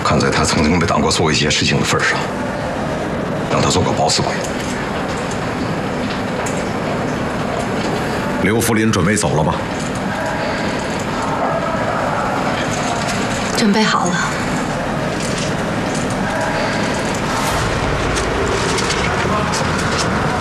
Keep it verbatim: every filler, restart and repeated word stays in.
看在他曾经没当过做一些事情的份上，让他做个保死鬼。 刘福林准备走了吗？ 准备好了。